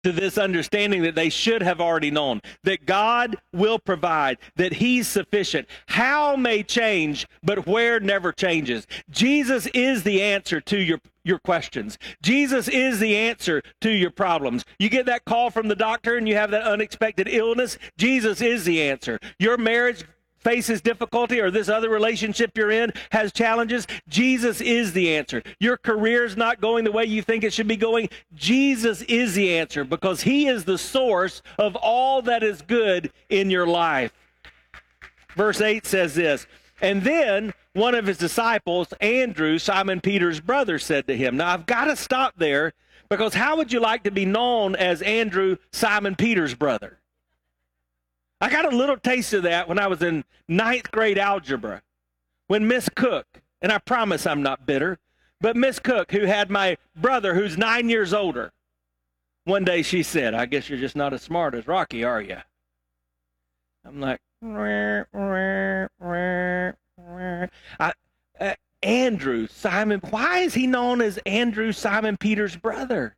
to this understanding that they should have already known, that God will provide, that he's sufficient. How may change, but where never changes. Jesus is the answer to your questions. Jesus is the answer to your problems. You get that call from the doctor and you have that unexpected illness, Jesus is the answer. Your marriage faces difficulty, or this other relationship you're in has challenges, Jesus is the answer. Your career's not going the way you think it should be going, Jesus is the answer, because he is the source of all that is good in your life. Verse 8 says this, and then one of his disciples, Andrew, Simon Peter's brother, said to him. Now, I've got to stop there, because how would you like to be known as Andrew, Simon Peter's brother? I got a little taste of that when I was in 9th grade algebra, when Miss Cook, and I promise I'm not bitter, but Miss Cook, who had my brother who's 9 years older, one day she said, I guess you're just not as smart as Rocky, are you? I'm like, Andrew, Simon, why is he known as Andrew, Simon Peter's brother?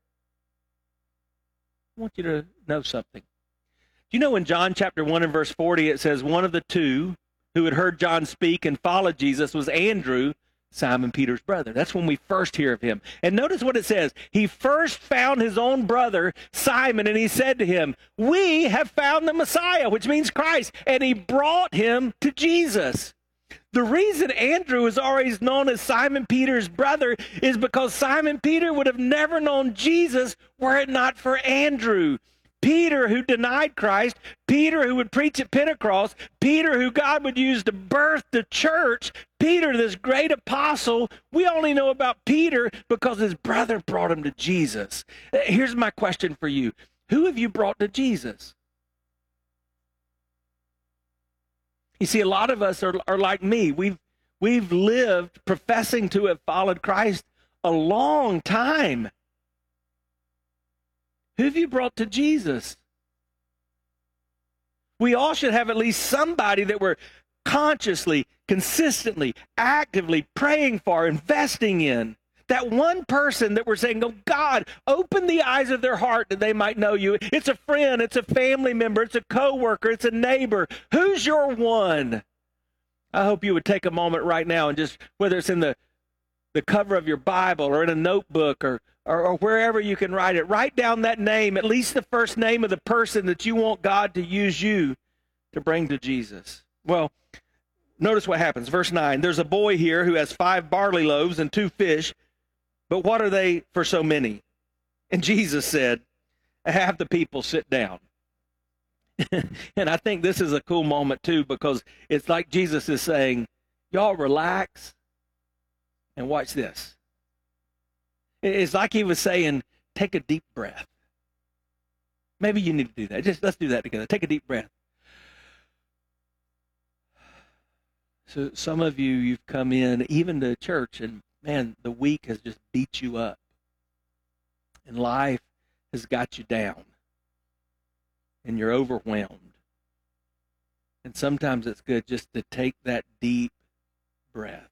I want you to know something. You know, in John chapter 1 and verse 40, it says one of the two who had heard John speak and followed Jesus was Andrew, Simon Peter's brother. That's when we first hear of him. And notice what it says. He first found his own brother, Simon, and he said to him, we have found the Messiah, which means Christ. And he brought him to Jesus. The reason Andrew is always known as Simon Peter's brother is because Simon Peter would have never known Jesus were it not for Andrew. Peter, who denied Christ, Peter, who would preach at Pentecost, Peter, who God would use to birth the church, Peter, this great apostle, we only know about Peter because his brother brought him to Jesus. Here's my question for you. Who have you brought to Jesus? You see, a lot of us are like me. We've lived professing to have followed Christ a long time. Who have you brought to Jesus? We all should have at least somebody that we're consciously, consistently, actively praying for, investing in. That one person that we're saying, oh God, open the eyes of their heart that they might know you. It's a friend, it's a family member, it's a coworker, it's a neighbor. Who's your one? I hope you would take a moment right now and just, whether it's in the cover of your Bible or in a notebook or wherever you can write it, write down that name, at least the first name of the person that you want God to use you to bring to Jesus. Well, notice what happens. Verse 9, there's a boy here who has 5 barley loaves and 2 fish, but what are they for so many? And Jesus said, have the people sit down. And I think this is a cool moment too, because it's like Jesus is saying, y'all relax and watch this. It's like he was saying, take a deep breath. Maybe you need to do that. Let's do that together. Take a deep breath. So some of you've come in, even to church, and man, the week has just beat you up. And life has got you down. And you're overwhelmed. And sometimes it's good just to take that deep breath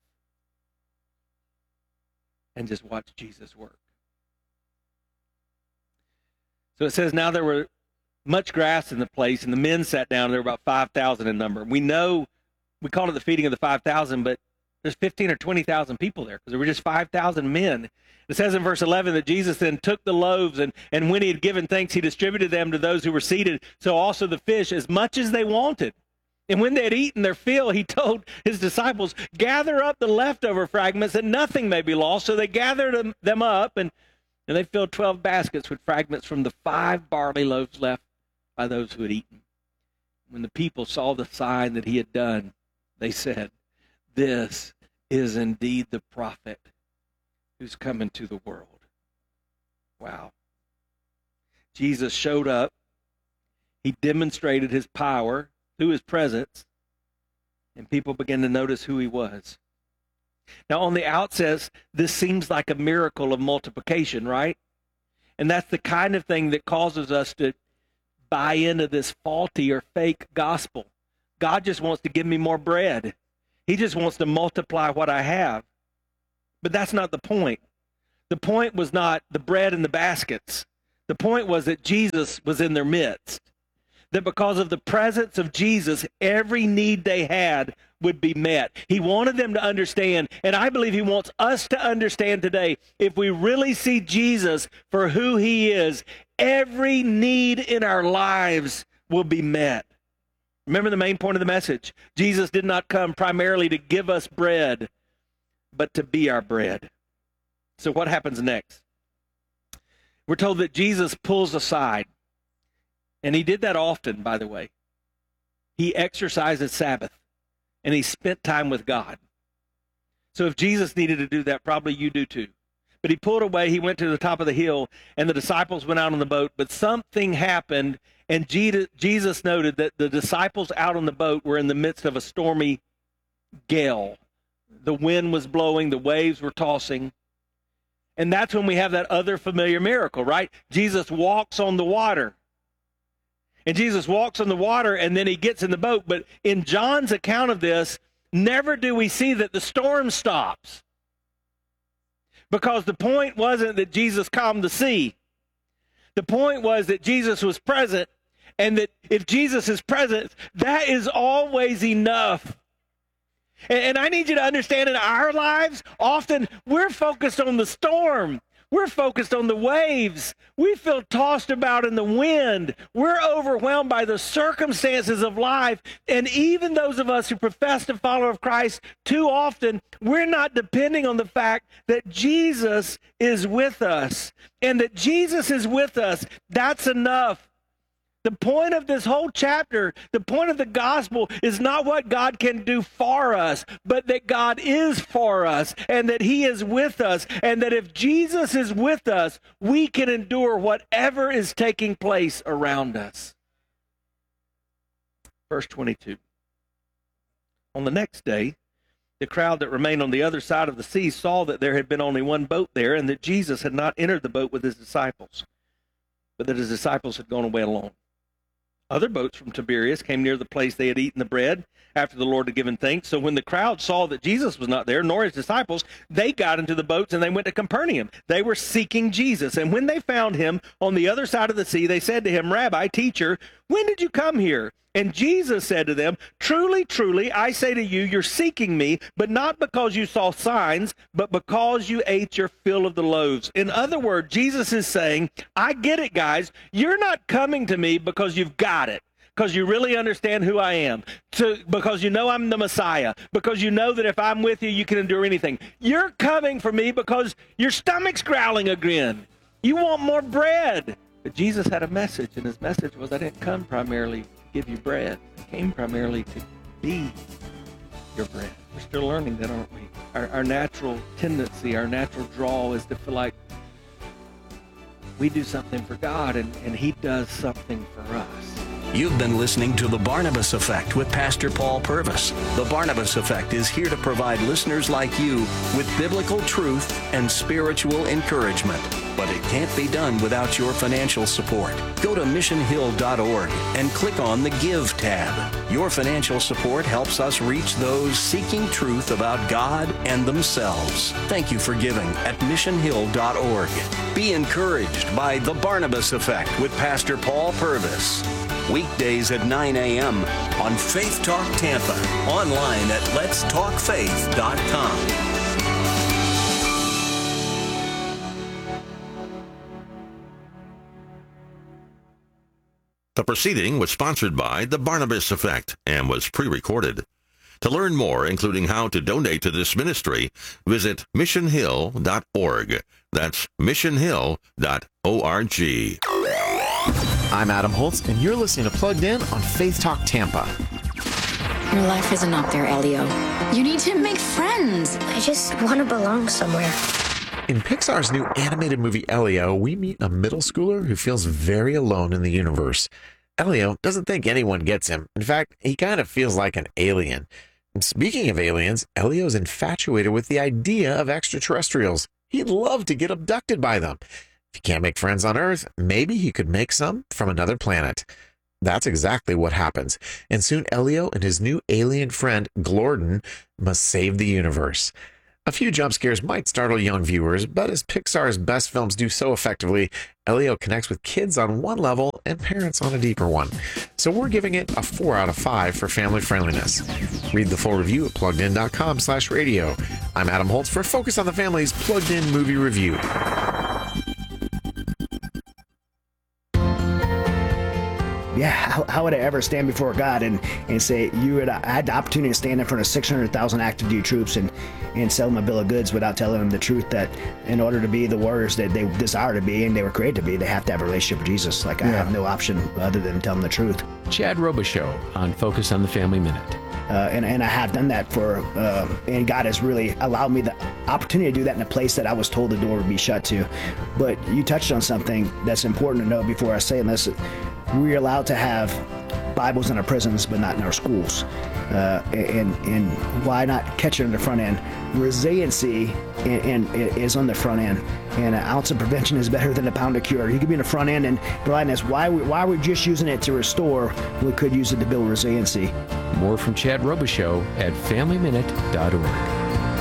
and just watch Jesus work. So it says, now there were much grass in the place, and the men sat down. There were about 5,000 in number. We know, we call it the feeding of the 5,000, but there's 15 or 20,000 people there, because there were just 5,000 men. It says in verse 11 that Jesus then took the loaves, and when he had given thanks, he distributed them to those who were seated, so also the fish, as much as they wanted. And when they had eaten their fill, he told his disciples, gather up the leftover fragments that nothing may be lost. So they gathered them up, and they filled 12 baskets with fragments from the 5 barley loaves left by those who had eaten. When the people saw the sign that he had done, they said, this is indeed the prophet who's come into the world. Wow. Jesus showed up. He demonstrated his power through his presence, and people began to notice who he was. Now, on the outset, this seems like a miracle of multiplication, right? And that's the kind of thing that causes us to buy into this faulty or fake gospel. God just wants to give me more bread. He just wants to multiply what I have. But that's not the point. The point was not the bread in the baskets. The point was that Jesus was in their midst. That because of the presence of Jesus, every need they had would be met. He wanted them to understand, and I believe he wants us to understand today, if we really see Jesus for who he is, every need in our lives will be met. Remember the main point of the message. Jesus did not come primarily to give us bread, but to be our bread. So what happens next? We're told that Jesus pulls aside. And he did that often, by the way. He exercised Sabbath, and he spent time with God. So if Jesus needed to do that, probably you do too. But he pulled away, he went to the top of the hill, and the disciples went out on the boat. But something happened, and Jesus noted that the disciples out on the boat were in the midst of a stormy gale. The wind was blowing, the waves were tossing. And that's when we have that other familiar miracle, right? Jesus walks on the water. And Jesus walks on the water, and then he gets in the boat. But in John's account of this, never do we see that the storm stops. Because the point wasn't that Jesus calmed the sea. The point was that Jesus was present, and that if Jesus is present, that is always enough. And I need you to understand, in our lives, often we're focused on the storm. We're focused on the waves. We feel tossed about in the wind. We're overwhelmed by the circumstances of life. And even those of us who profess to follow Christ, too often, we're not depending on the fact that Jesus is with us. And that Jesus is with us, that's enough. The point of this whole chapter, the point of the gospel is not what God can do for us, but that God is for us and that he is with us, and that if Jesus is with us, we can endure whatever is taking place around us. Verse 22. On the next day, the crowd that remained on the other side of the sea saw that there had been only one boat there, and that Jesus had not entered the boat with his disciples, but that his disciples had gone away alone. Other boats from Tiberias came near the place they had eaten the bread after the Lord had given thanks. So when the crowd saw that Jesus was not there, nor his disciples, they got into the boats and they went to Capernaum. They were seeking Jesus. And when they found him on the other side of the sea, they said to him, Rabbi, teacher, when did you come here? And Jesus said to them, truly, truly, I say to you, you're seeking me, but not because you saw signs, but because you ate your fill of the loaves. In other words, Jesus is saying, I get it, guys. You're not coming to me because you've got it, because you really understand who I am, because you know I'm the Messiah, because you know that if I'm with you, you can endure anything. You're coming for me because your stomach's growling again. You want more bread. But Jesus had a message, and his message was, I didn't come primarily give you bread. I came primarily to be your bread. We're still learning that, aren't we? Our natural tendency, our natural draw is to feel like we do something for God and he does something for us. You've been listening to The Barnabas Effect with Pastor Paul Purvis. The Barnabas Effect is here to provide listeners like you with biblical truth and spiritual encouragement. But it can't be done without your financial support. Go to missionhill.org and click on the Give tab. Your financial support helps us reach those seeking truth about God and themselves. Thank you for giving at missionhill.org. Be encouraged by The Barnabas Effect with Pastor Paul Purvis. Weekdays at 9 a.m. on Faith Talk Tampa. Online at letstalkfaith.com. The proceeding was sponsored by The Barnabas Effect and was pre-recorded. To learn more, including how to donate to this ministry, visit missionhill.org. That's missionhill.org. I'm Adam Holtz, and you're listening to Plugged In on Faith Talk Tampa. Your life isn't up there, Elio. You need to make friends. I just want to belong somewhere. In Pixar's new animated movie Elio, we meet a middle schooler who feels very alone in the universe. Elio doesn't think anyone gets him. In fact, he kind of feels like an alien. And speaking of aliens, Elio's infatuated with the idea of extraterrestrials. He'd love to get abducted by them. If he can't make friends on Earth, maybe he could make some from another planet. That's exactly what happens. And soon Elio and his new alien friend, Glorden, must save the universe. A few jump scares might startle young viewers, but as Pixar's best films do so effectively, Elio connects with kids on one level and parents on a deeper one. So we're giving it a 4 out of 5 for family friendliness. Read the full review at pluggedin.com/radio. I'm Adam Holtz for Focus on the Family's Plugged In Movie Review. Yeah, how would I ever stand before God and say, I had the opportunity to stand in front of 600,000 active duty troops and sell them a bill of goods without telling them the truth, that in order to be the warriors that they desire to be and they were created to be, they have to have a relationship with Jesus. Like, I have no option other than tell them the truth. Chad Robichaux on Focus on the Family Minute. And I have done that and God has really allowed me the opportunity to do that in a place that I was told the door would be shut to. But you touched on something that's important to know before I say this. We're allowed to have Bibles in our prisons, but not in our schools. And why not catch it on the front end? Resiliency is on the front end, and an ounce of prevention is better than a pound of cure. You could be in the front end and providing us why we're just using it to restore. We could use it to build resiliency. More from Chad Robichaux at FamilyMinute.org.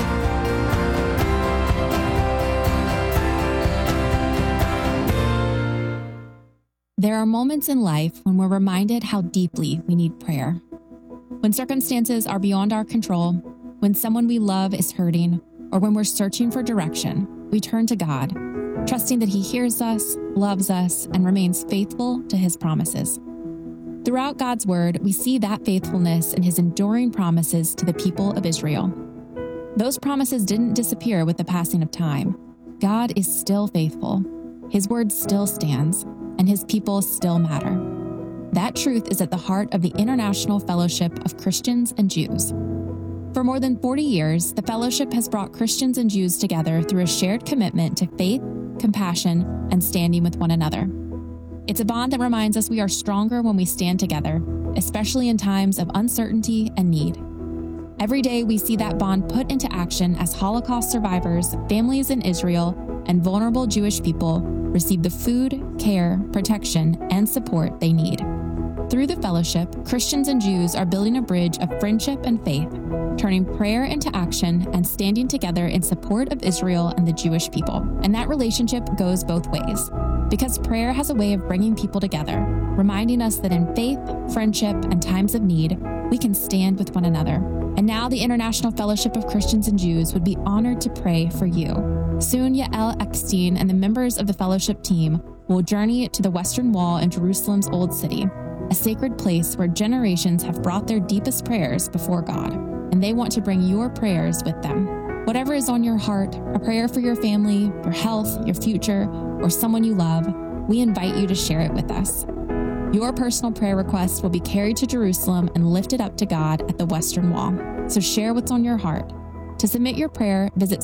There are moments in life when we're reminded how deeply we need prayer. When circumstances are beyond our control, when someone we love is hurting, or when we're searching for direction, we turn to God, trusting that He hears us, loves us, and remains faithful to His promises. Throughout God's Word, we see that faithfulness in His enduring promises to the people of Israel. Those promises didn't disappear with the passing of time. God is still faithful. His Word still stands, and His people still matter. That truth is at the heart of the International Fellowship of Christians and Jews. For more than 40 years, the fellowship has brought Christians and Jews together through a shared commitment to faith, compassion, and standing with one another. It's a bond that reminds us we are stronger when we stand together, especially in times of uncertainty and need. Every day we see that bond put into action as Holocaust survivors, families in Israel, and vulnerable Jewish people receive the food, care, protection, and support they need. Through the fellowship, Christians and Jews are building a bridge of friendship and faith, turning prayer into action and standing together in support of Israel and the Jewish people. And that relationship goes both ways, because prayer has a way of bringing people together, reminding us that in faith, friendship, and times of need, we can stand with one another. And now the International Fellowship of Christians and Jews would be honored to pray for you. Soon, Yael Eckstein and the members of the fellowship team will journey to the Western Wall in Jerusalem's Old City, a sacred place where generations have brought their deepest prayers before God, and they want to bring your prayers with them. Whatever is on your heart, a prayer for your family, your health, your future, or someone you love, we invite you to share it with us. Your personal prayer requests will be carried to Jerusalem and lifted up to God at the Western Wall. So share what's on your heart. To submit your prayer, visit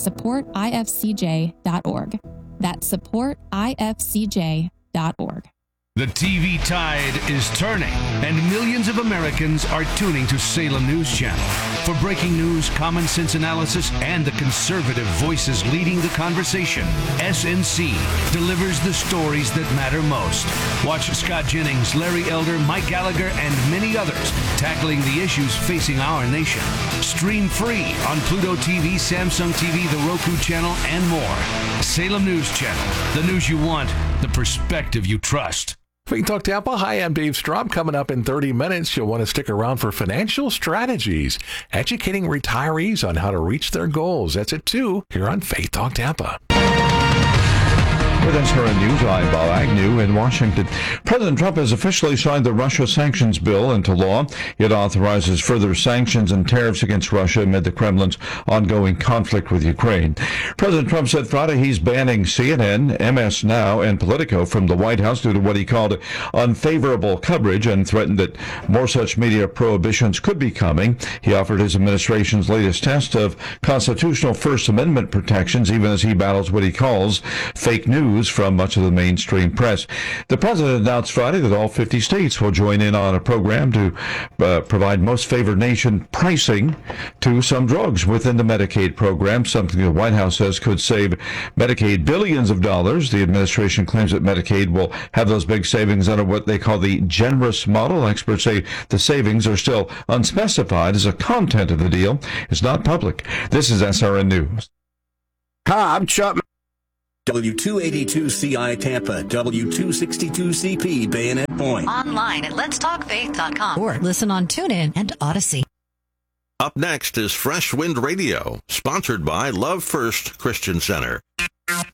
supportifcj.org. That's supportifcj.org. The TV tide is turning, and millions of Americans are tuning to Salem News Channel for breaking news, common sense analysis, and the conservative voices leading the conversation. SNC delivers the stories that matter most. Watch Scott Jennings, Larry Elder, Mike Gallagher, and many others tackling the issues facing our nation. Stream free on Pluto TV, Samsung TV, the Roku channel, and more. Salem News Channel, the news you want, the perspective you trust. Faith Talk Tampa. Hi, I'm Dave Straub. Coming up in 30 minutes, you'll want to stick around for financial strategies, educating retirees on how to reach their goals. That's at 2 here on Faith Talk Tampa. With SRN News, I'm Bob Agnew in Washington. President Trump has officially signed the Russia sanctions bill into law. It authorizes further sanctions and tariffs against Russia amid the Kremlin's ongoing conflict with Ukraine. President Trump said Friday he's banning CNN, MS Now, and Politico from the White House due to what he called unfavorable coverage and threatened that more such media prohibitions could be coming. He offered his administration's latest test of constitutional First Amendment protections, even as he battles what he calls fake news news from much of the mainstream press. The president announced Friday that all 50 states will join in on a program to provide most favored nation pricing to some drugs within the Medicaid program, something the White House says could save Medicaid billions of dollars. The administration claims that Medicaid will have those big savings under what they call the generous model. Experts say the savings are still unspecified as the content of the deal is not public. This is SRN News. Hi, I'm Chuck. W282CI Tampa, W262CP Bayonet Point. Online at letstalkfaith.com or listen on TuneIn and Odyssey. Up next is Fresh Wind Radio, sponsored by Love First Christian Center.